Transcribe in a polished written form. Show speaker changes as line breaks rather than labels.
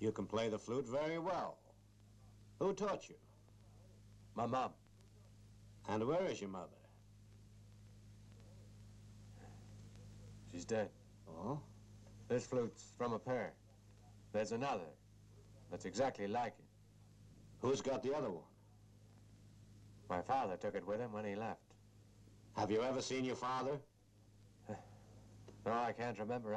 You can play the flute very well. Who taught you?
My mom.
And where is your mother?
She's dead.
Oh?
This flute's from a pair. There's another that's exactly like it.
Who's got the other one?
My father took it with him when he left.
Have you ever seen your father?
No, I can't remember